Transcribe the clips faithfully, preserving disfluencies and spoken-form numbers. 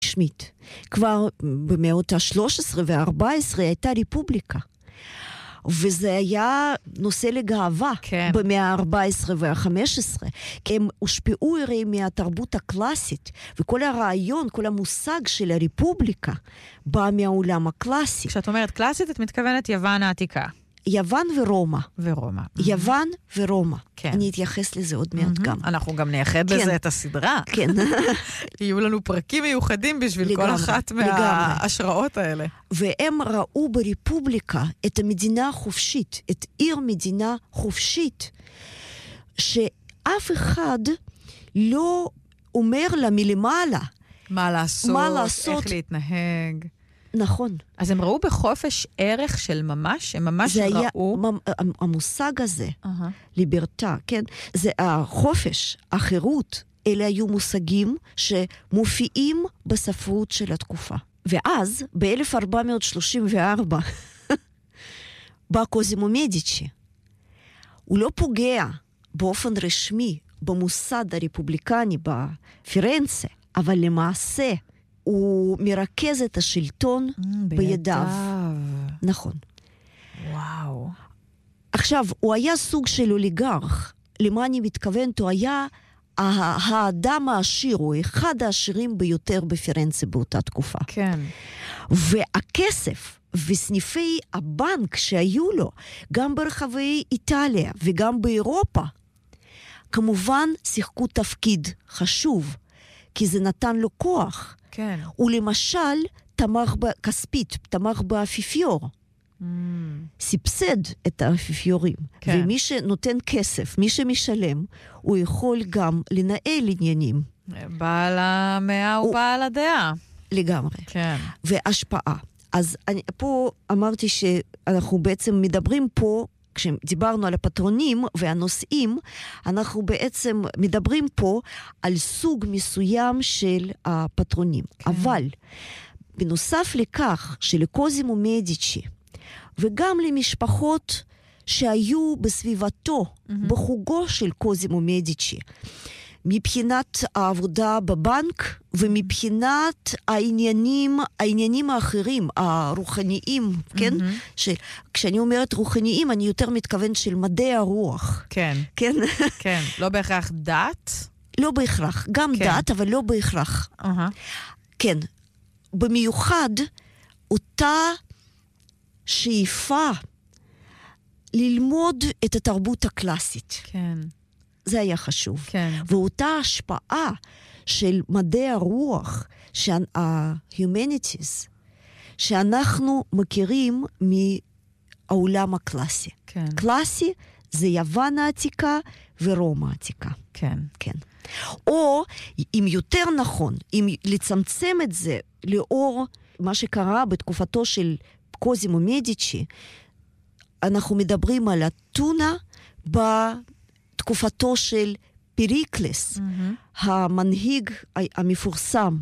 רשמית. כבר במאות ה-שלוש עשרה וה-ארבע עשרה הייתה ריפובליקה. וזה היה נושא לגאווה כן. במאה ה-ארבע עשרה וה-חמש עשרה, כי הם הושפעו הרי מהתרבות הקלאסית, וכל הרעיון, כל המושג של הריפובליקה, בא מהעולם הקלאסי. כשאת אומרת קלאסית, את מתכוונת יוון העתיקה. יוון ורומא. ורומא. יוון ורומא. כן. אני אתייחס לזה עוד מעט גם. אנחנו גם נייחד כן. לזה את הסדרה. כן. יהיו לנו פרקים מיוחדים בשביל לגמרי, כל אחת מההשראות האלה. והם ראו בריפובליקה את המדינה החופשית, את עיר מדינה חופשית, שאף אחד לא אומר לה מלמעלה. מה לעשות, מה לעשות. איך להתנהג. נכון. אז הם ראו בחופש ערך של ממש, הם ממש זה ראו... היה, המושג הזה, uh-huh. ליברטה, כן? זה החופש, החירות, אלה היו מושגים שמופיעים בספרות של התקופה. ואז, ב-אלף ארבע מאות שלושים וארבע, בא קוזימו מדיצ'י. הוא לא פוגע באופן רשמי במוסד הרפובליקני בפירנצה, אבל למעשה הוא מרכז את השלטון mm, בידיו. נכון. וואו. עכשיו, הוא היה סוג של אוליגרך. למה אני מתכוונת? הוא היה האדם העשיר, הוא אחד העשירים ביותר בפירנצה באותה תקופה. כן. והכסף וסניפי הבנק שהיו לו, גם ברחבי איטליה וגם באירופה, כמובן שיחקו תפקיד חשוב, כי זה נתן לו כוח. כן. הוא למשל תמך בכספית, תמך באפיפיור. Mm. סיבסד את האפיפיורים. כן. ומי שנותן כסף, מי שמשלם, הוא יכול גם לנהל עניינים. בעל המאה הוא בעל הדעה. לגמרי. כן. והשפעה. אז אני, פה אמרתי שאנחנו בעצם מדברים פה, כשדיברנו על הפטרונים והנושאים, אנחנו בעצם מדברים פה על סוג מסוים של הפטרונים. כן. אבל בנוסף לכך שלקוזימו מדיצ'י, וגם למשפחות שהיו בסביבתו, mm-hmm. בחוגו של קוזימו מדיצ'י, מבחינת העבודה בבנק ומבחינת העניינים, העניינים האחרים, הרוחניים, mm-hmm. כן? שכשאני אומרת רוחניים, אני יותר מתכוון של מדעי הרוח. כן. כן? כן. לא בהכרח דת? לא בהכרח. גם כן. דת, אבל לא בהכרח. Uh-huh. כן. במיוחד, אותה שאיפה ללמוד את התרבות הקלאסית. כן. זה היה חשוב. כן. ואותה השפעה של מדעי הרוח, ה-humanities, שאנחנו מכירים מהעולם הקלאסי. כן. קלאסי זה יוון העתיקה ורומא העתיקה. כן. כן. או, אם יותר נכון, אם לצמצם את זה לאור מה שקרה בתקופתו של קוזימו מדיצ'י, אנחנו מדברים על אתונה בתקופתו של פריקלס, mm-hmm. המנהיג המפורסם,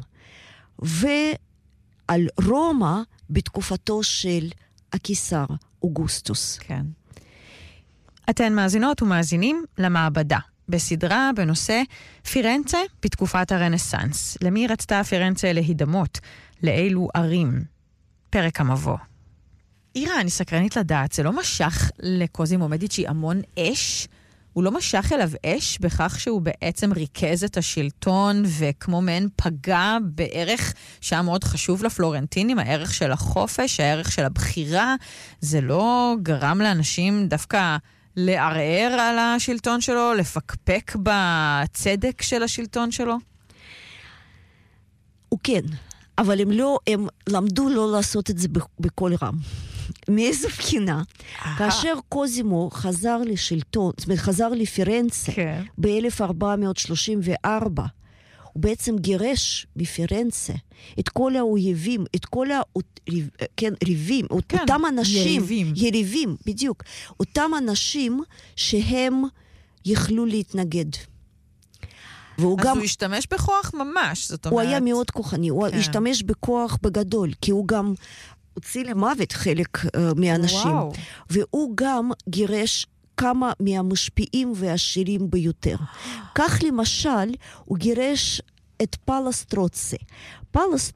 ועל רומא בתקופתו של הקיסר אוגוסטוס. כן. אתן מאזינות ומאזינים למעבדה, בסדרה בנושא פירנצה בתקופת הרנסנס. למי רצתה פירנצה להידמות? לאילו ערים? פרק המבוא. אירה, אני סקרנית לדעת, זה לא משך לקוזימו מדיצ'י המון אש? הוא לא משך אליו אש בכך שהוא בעצם ריכז את השלטון וכמו מעין פגע בערך שהיה מאוד חשוב לפלורנטינים, הערך של החופש, הערך של הבחירה. זה לא גרם לאנשים דווקא לערער על השלטון שלו, לפקפק בצדק של השלטון שלו? הוא כן, אבל הם לא, הם למדו לא לעשות את זה בכל רם. מאיזו בחינה? כאשר קוזימו חזר לשלטון, זאת אומרת, חזר לפירנצה ב-אלף ארבע מאות שלושים וארבע, הוא בעצם גירש בפירנצה את כל האויבים, את כל ה... כן, ריבים, כן, אותם אנשים, יריבים. יריבים, בדיוק, אותם אנשים שהם יכלו להתנגד. אז גם, הוא השתמש בכוח ממש, זאת אומרת. הוא היה מאוד כוחני, הוא כן. השתמש בכוח בגדול, כי הוא גם הוציא למוות חלק uh, מהאנשים. וואו. והוא גם גירש כמה מהמשפיעים והעשירים ביותר. כך למשל, הוא גירש את פלסטרוצה. פלס